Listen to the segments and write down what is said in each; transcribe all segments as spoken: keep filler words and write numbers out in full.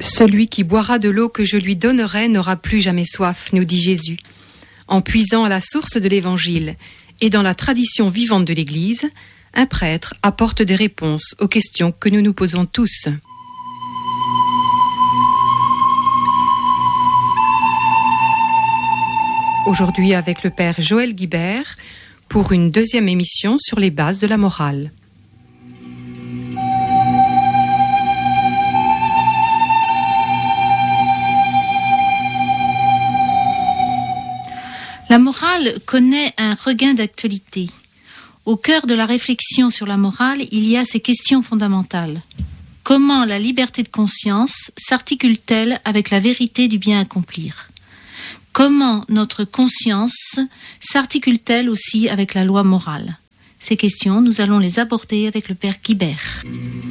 Celui qui boira de l'eau que je lui donnerai n'aura plus jamais soif, nous dit Jésus. En puisant à la source de l'Évangile et dans la tradition vivante de l'Église, un prêtre apporte des réponses aux questions que nous nous posons tous. Aujourd'hui avec le père Joël Guibert pour une deuxième émission sur les bases de la morale. La morale connaît un regain d'actualité. Au cœur de la réflexion sur la morale, il y a ces questions fondamentales. Comment la liberté de conscience s'articule-t-elle avec la vérité du bien accomplir ? Comment notre conscience s'articule-t-elle aussi avec la loi morale ? Ces questions, nous allons les aborder avec le père Guibert.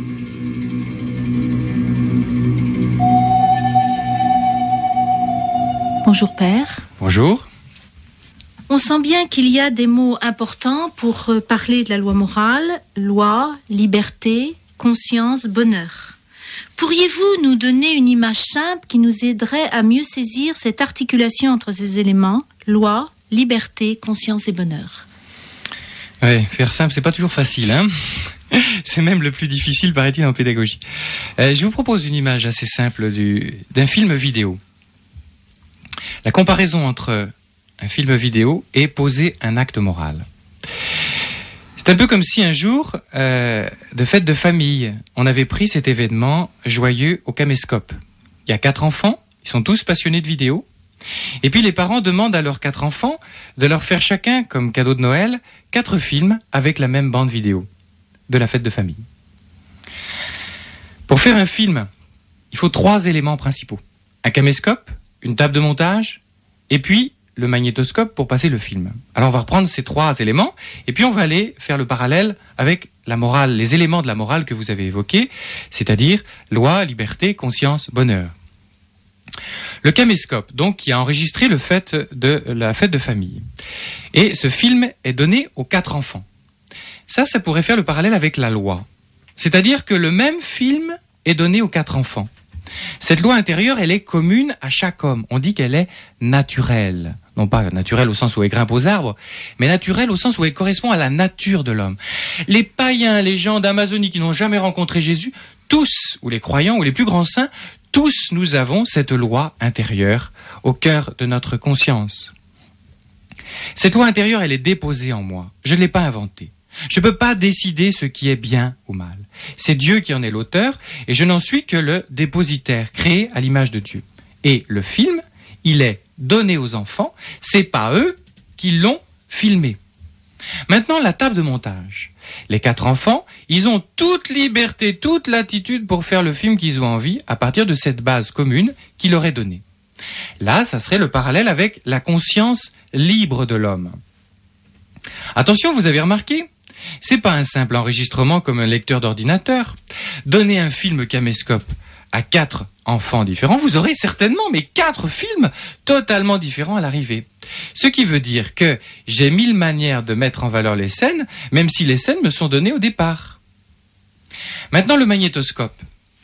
Bonjour père. Bonjour. On sent bien qu'il y a des mots importants pour parler de la loi morale, loi, liberté, conscience, bonheur. Pourriez-vous nous donner une image simple qui nous aiderait à mieux saisir cette articulation entre ces éléments, loi, liberté, conscience et bonheur ? Oui, faire simple, c'est pas toujours facile, hein ? C'est même le plus difficile, paraît-il, en pédagogie. Euh, je vous propose une image assez simple du, d'un film vidéo. La comparaison entre un film vidéo et poser un acte moral. C'est un peu comme si un jour, euh, de fête de famille, on avait pris cet événement joyeux au caméscope. Il y a quatre enfants, ils sont tous passionnés de vidéo. Et puis les parents demandent à leurs quatre enfants de leur faire chacun, comme cadeau de Noël, quatre films avec la même bande vidéo de la fête de famille. Pour faire un film, il faut trois éléments principaux. Un caméscope, une table de montage, et puis le magnétoscope pour passer le film. Alors on va reprendre ces trois éléments et puis on va aller faire le parallèle avec la morale, les éléments de la morale que vous avez évoqués, c'est-à-dire loi, liberté, conscience, bonheur. Le caméscope, donc, qui a enregistré le fait de la fête de famille. Et ce film est donné aux quatre enfants. Ça, ça pourrait faire le parallèle avec la loi. C'est-à-dire que le même film est donné aux quatre enfants. Cette loi intérieure, elle est commune à chaque homme. On dit qu'elle est naturelle. Non pas naturelle au sens où elle grimpe aux arbres, mais naturelle au sens où elle correspond à la nature de l'homme. Les païens, les gens d'Amazonie qui n'ont jamais rencontré Jésus, tous, ou les croyants, ou les plus grands saints, tous nous avons cette loi intérieure au cœur de notre conscience. Cette loi intérieure, elle est déposée en moi. Je ne l'ai pas inventée. Je ne peux pas décider ce qui est bien ou mal. C'est Dieu qui en est l'auteur et je n'en suis que le dépositaire, créé à l'image de Dieu. Et le film, il est donné aux enfants, c'est pas eux qui l'ont filmé. Maintenant, la table de montage. Les quatre enfants, ils ont toute liberté, toute latitude pour faire le film qu'ils ont envie à partir de cette base commune qui leur est donnée. Là, ça serait le parallèle avec la conscience libre de l'homme. Attention, vous avez remarqué ? C'est pas un simple enregistrement comme un lecteur d'ordinateur. Donnez un film caméscope à quatre enfants différents, vous aurez certainement mais quatre films totalement différents à l'arrivée. Ce qui veut dire que j'ai mille manières de mettre en valeur les scènes, même si les scènes me sont données au départ. Maintenant, le magnétoscope.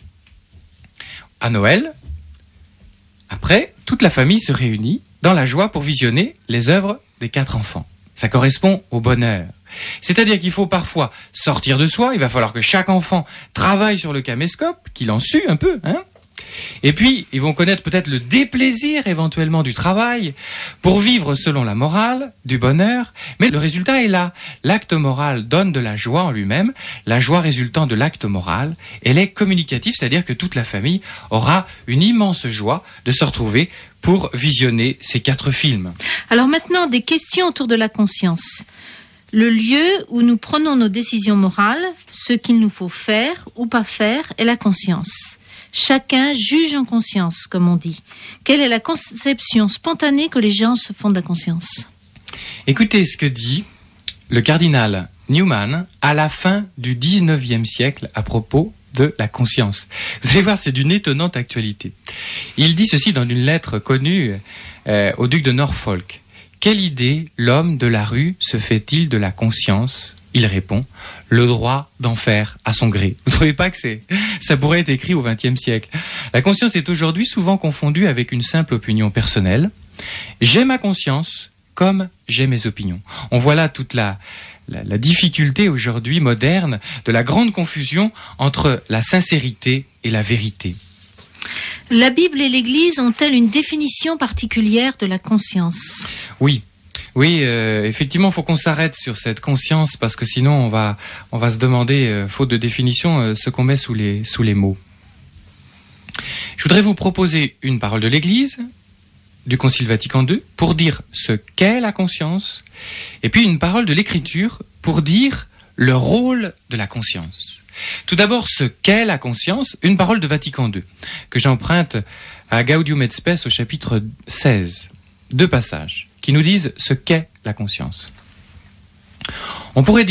À Noël, après, toute la famille se réunit dans la joie pour visionner les œuvres des quatre enfants. Ça correspond au bonheur. C'est-à-dire qu'il faut parfois sortir de soi, il va falloir que chaque enfant travaille sur le caméscope, qu'il en sue un peu, hein. Et puis, ils vont connaître peut-être le déplaisir éventuellement du travail pour vivre selon la morale, du bonheur. Mais le résultat est là. L'acte moral donne de la joie en lui-même. La joie résultant de l'acte moral, elle est communicative, c'est-à-dire que toute la famille aura une immense joie de se retrouver pour visionner ces quatre films. Alors maintenant, des questions autour de la conscience. Le lieu où nous prenons nos décisions morales, ce qu'il nous faut faire ou pas faire, est la conscience. Chacun juge en conscience, comme on dit. Quelle est la conception spontanée que les gens se font de la conscience ? Écoutez ce que dit le cardinal Newman à la fin du dix-neuvième siècle à propos de la conscience. Vous allez voir, c'est d'une étonnante actualité. Il dit ceci dans une lettre connue euh, au duc de Norfolk. « Quelle idée l'homme de la rue se fait-il de la conscience ?» Il répond « Le droit d'en faire à son gré. » Vous ne trouvez pas que c'est, ça pourrait être écrit au vingtième siècle ? La conscience est aujourd'hui souvent confondue avec une simple opinion personnelle. J'ai ma conscience comme j'ai mes opinions. On voit là toute la, la, la difficulté aujourd'hui moderne de la grande confusion entre la sincérité et la vérité. La Bible et l'Église ont-elles une définition particulière de la conscience ? Oui. Oui, euh, effectivement, il faut qu'on s'arrête sur cette conscience parce que sinon on va, on va se demander, euh, faute de définition, euh, ce qu'on met sous les, sous les mots. Je voudrais vous proposer une parole de l'Église, du Concile Vatican deux, pour dire ce qu'est la conscience, et puis une parole de l'Écriture pour dire le rôle de la conscience. Tout d'abord, ce qu'est la conscience, une parole de Vatican deux, que j'emprunte à Gaudium et Spes au chapitre seize. Deux passages qui nous disent ce qu'est la conscience. On pourrait dire